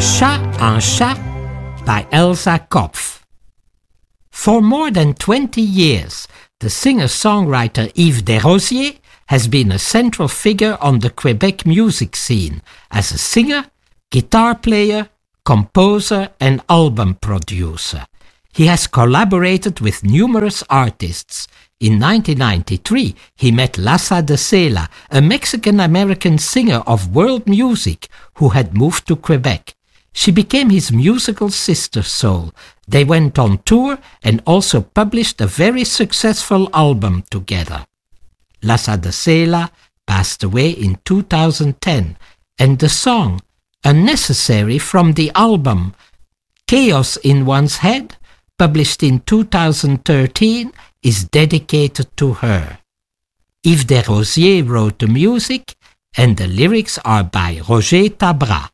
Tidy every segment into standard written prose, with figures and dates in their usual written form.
Un chat by Elsa Kopf. For more than 20 years, the singer-songwriter Yves Desrosiers has been a central figure on the Quebec music scene as a singer, guitar player, composer and album producer. He has collaborated with numerous artists. In 1993, he met Lassa de Sela, a Mexican-American singer of world music who had moved to Quebec. She became his musical sister soul. They went on tour and also published a very successful album together. Lassa de Sela passed away in 2010, and the song, Unnecessary from the album Chaos in One's Head, published in 2013, is dedicated to her. Yves Desrosiers wrote the music, and the lyrics are by Roger Tabra.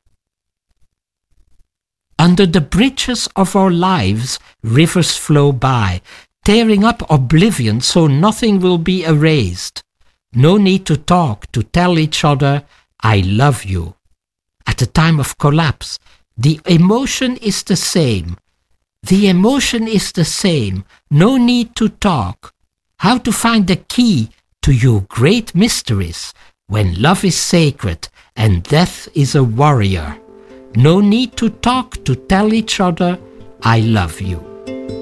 Under the bridges of our lives, rivers flow by, tearing up oblivion so nothing will be erased. No need to talk, to tell each other, I love you. At the time of collapse, the emotion is the same. The emotion is the same. No need to talk. How to find the key to your great mysteries when love is sacred and death is a warrior. No need to talk, to tell each other, I love you.